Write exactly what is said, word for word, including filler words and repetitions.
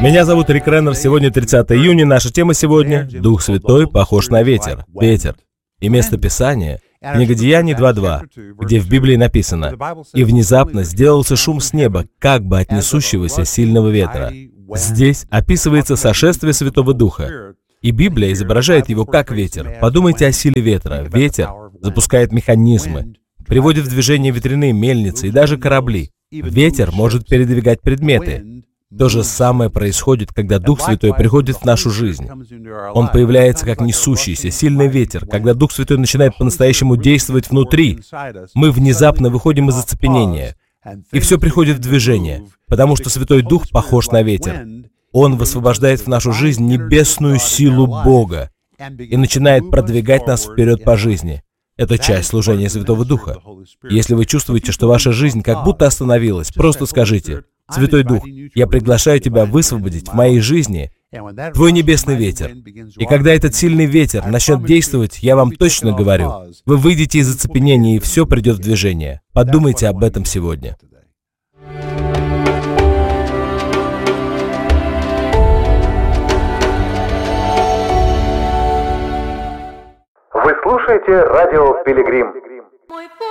Меня зовут Рик Реннер. Сегодня тридцатое июня. Наша тема сегодня — Дух Святой похож на ветер. Ветер. И место Писания — книга Деяний два два, где в Библии написано: «И внезапно сделался шум с неба, как бы от несущегося сильного ветра». Здесь описывается сошествие Святого Духа. И Библия изображает его как ветер. Подумайте о силе ветра. Ветер запускает механизмы, приводит в движение ветряные мельницы и даже корабли. Ветер может передвигать предметы. То же самое происходит, когда Дух Святой приходит в нашу жизнь. Он появляется как несущийся, сильный ветер. Когда Дух Святой начинает по-настоящему действовать внутри, мы внезапно выходим из оцепенения, и все приходит в движение, потому что Святой Дух похож на ветер. Он высвобождает в нашу жизнь небесную силу Бога и начинает продвигать нас вперед по жизни. Это часть служения Святого Духа. Если вы чувствуете, что ваша жизнь как будто остановилась, просто скажите: «Святой Дух, я приглашаю Тебя высвободить в моей жизни Твой небесный ветер». И когда этот сильный ветер начнет действовать, я вам точно говорю, вы выйдете из оцепенения, и все придет в движение. Подумайте об этом сегодня. Вы слушаете радио «Пилигрим».